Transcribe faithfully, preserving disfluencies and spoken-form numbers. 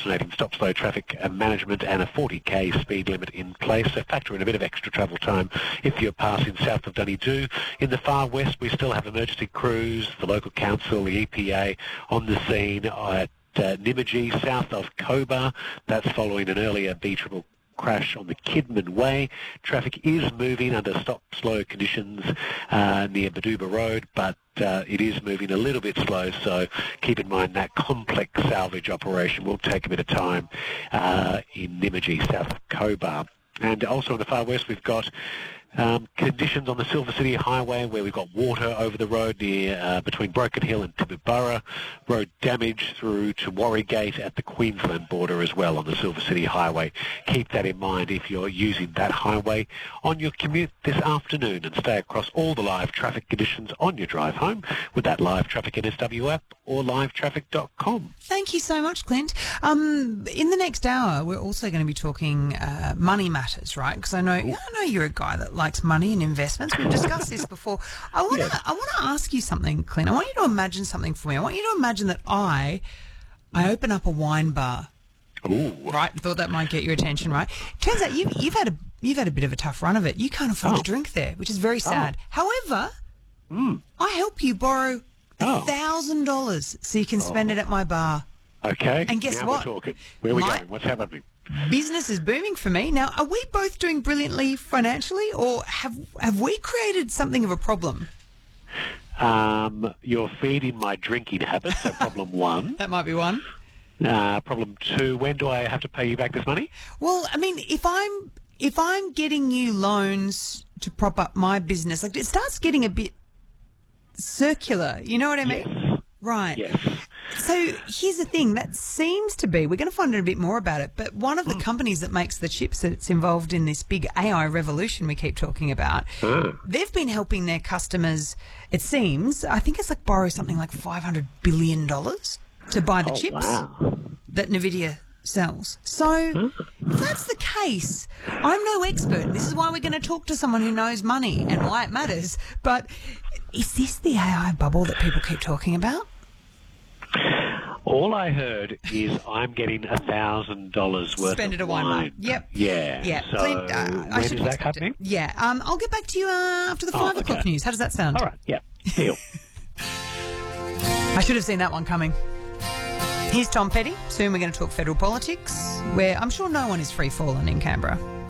alternating stop-slow traffic uh, management and a forty k speed limit in place, so factor in a bit of extra travel time if you're passing south of Dunedoo. In the far west, we still have emergency crews, the local council, the E P A on the scene at uh, Nymagee, south of Cobar. That's following an earlier B triple crash on the Kidman Way. Traffic is moving under stop-slow conditions uh, near Baduba Road, but uh, it is moving a little bit slow, so keep in mind that complex salvage operation will take a bit of time uh, in Nymagee, south of Cobar. And also in the far west, we've got Um, conditions on the Silver City Highway where we've got water over the road near uh, between Broken Hill and Tibooburra, road damage through to Warrygate at the Queensland border as well on the Silver City Highway. Keep that in mind if you're using that highway on your commute this afternoon, and stay across all the live traffic conditions on your drive home with that Live Traffic N S W app or live traffic dot com. Thank you so much, Clint. Um, in the next hour, we're also going to be talking uh, money matters, right? Because I know I know you're a guy that likes money and investments. We've discussed this before. I want to Yes. I want to ask you something, Clint. I want you to imagine something for me. I want you to imagine that I I open up a wine bar. Ooh. Right, thought that might get your attention, right? Turns out you've you've had a you've had a bit of a tough run of it. You can't afford Oh. to drink there, which is very sad. However, Mm. I help you borrow a Oh. thousand dollars so you can spend it at my bar. Okay. And guess now what? We're talking. Where are we My- going? What's happening? Business is booming for me. Now, are we both doing brilliantly financially, or have have we created something of a problem? Um, you're feeding my drinking habits, so problem one. That might be one. Uh, problem two, when do I have to pay you back this money? Well, I mean, if I'm if I'm getting you loans to prop up my business, like it starts getting a bit circular. You know what I mean? Yes. Right. Yes. So here's the thing. That seems to be, we're going to find out a bit more about it, but one of the companies that makes the chips that's involved in this big A I revolution we keep talking about, Ah. they've been helping their customers, it seems, I think it's like borrow something like five hundred billion dollars to buy the Oh, chips wow. that NVIDIA sells. So if that's the case, I'm no expert. This is why we're going to talk to someone who knows money and why it matters. But is this the A I bubble that people keep talking about? All I heard is I'm getting a thousand dollars worth Spend of it a wine wine. bar. Yep. Yeah. Yeah. So Clint, uh, I when should is have that expected happening? it. Yeah. Um, I'll get back to you uh, after the Oh, five okay. o'clock news. How does that sound? All right. Yeah. Deal. I should have seen that one coming. Here's Tom Petty. Soon we're going to talk federal politics, where I'm sure no one is free falling in Canberra.